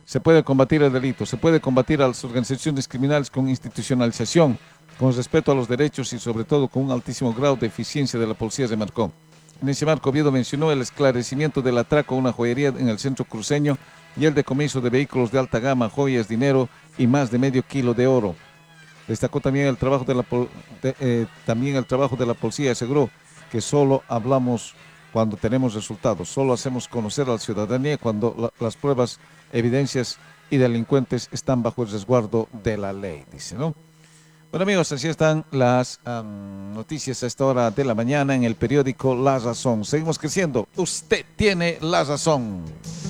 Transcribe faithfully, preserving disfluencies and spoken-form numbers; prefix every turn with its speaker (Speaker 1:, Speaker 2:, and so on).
Speaker 1: Se puede combatir el delito, se puede combatir a las organizaciones criminales con institucionalización, con respeto a los derechos y sobre todo con un altísimo grado de eficiencia de la policía de Marcó. En ese marco, Oviedo mencionó el esclarecimiento del atraco a una joyería en el centro cruceño y el decomiso de vehículos de alta gama, joyas, dinero y más de medio kilo de oro. Destacó también el trabajo de la, de, eh, también el trabajo de la policía y aseguró que solo hablamos cuando tenemos resultados, solo hacemos conocer a la ciudadanía cuando la, las pruebas, evidencias y delincuentes están bajo el resguardo de la ley, dice, ¿no? Bueno, amigos, así están las um, noticias a esta hora de la mañana en el periódico La Razón. Seguimos creciendo. Usted tiene la razón.